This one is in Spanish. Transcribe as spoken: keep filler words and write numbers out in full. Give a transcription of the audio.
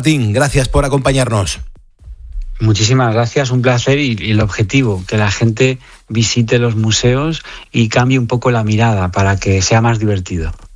Martín, gracias por acompañarnos. Muchísimas gracias, un placer y, y el objetivo, que la gente visite los museos y cambie un poco la mirada para que sea más divertido.